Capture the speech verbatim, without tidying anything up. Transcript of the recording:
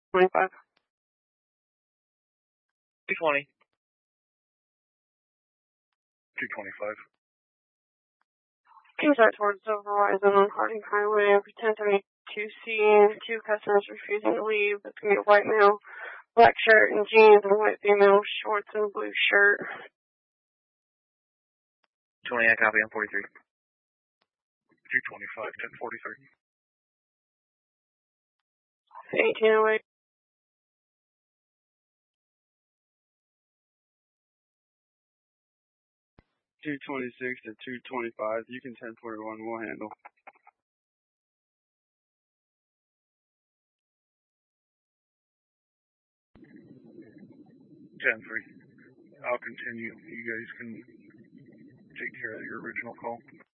twenty-five. two twenty. two twenty-five. Inside towards the Verizon on Harding Highway, ten seventy-two C, two customers refusing to leave. It's going to be a white male, black shirt and jeans, and white female, shorts and blue shirt. twenty, I copy on forty-three. two twenty-five, ten forty-three. eighteen oh eight. two twenty-six to two twenty-five. You can ten forty-one. We'll handle. ten three. I'll continue. You guys can take care of your original call.